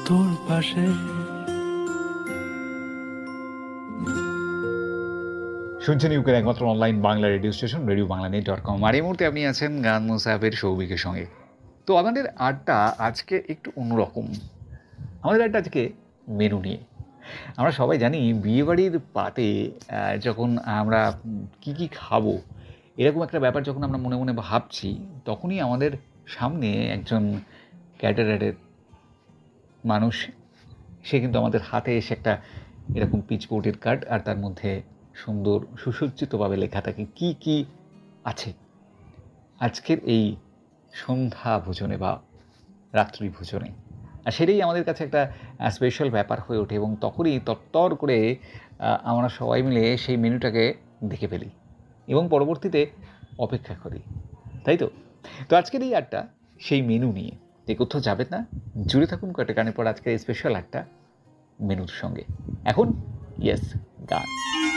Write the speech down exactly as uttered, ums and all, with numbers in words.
তোর পাশে। শুনছেন ইউকের একমাত্র online Bangla radio station radio Bangla net dot com. আর এই মুহূর্তে আপনি আছেন গান মুসাফির সৌভিকের সঙ্গে। তো আমাদের আড্ডা আজকে একটু অন্যরকম। আমাদের আড্ডা আজকে মেনু নিয়ে। আমরা সবাই জানি বিয়েবাড়ির পাতে আহ, যখন আমরা কি কি খাবো এরকম একটা ব্যাপার যখন আমরা মনে মনে ভাবছি, তখনই আমাদের সামনে একজন ক্যাটারারের মানুষ, সে কিন্তু আমাদের হাতে এসে একটা এরকম পিচকৌটির কার্ড, আর তার মধ্যে সুন্দর সুসজ্জিতভাবে লেখা থাকে কি কি আছে আজকের এই সন্ধ্যা ভোজনে বা রাত্রি ভোজনে। আর সেটাই আমাদের কাছে একটা স্পেশাল ব্যাপার হয়ে ওঠে, এবং তখনই তরতর করে আহ, আমরা সবাই মিলে সেই মেনুটাকে দেখে ফেলি এবং পরবর্তীতে অপেক্ষা করি, তাই তো? তো আজকের এই আড্ডা সেই মেনু নিয়ে। যে কোথাও যাবেন না, জুড়ে থাকুন কয়েকটা গানের পর আজকের এই স্পেশাল একটা মেনুর সঙ্গে। এখন ইয়েস, গান।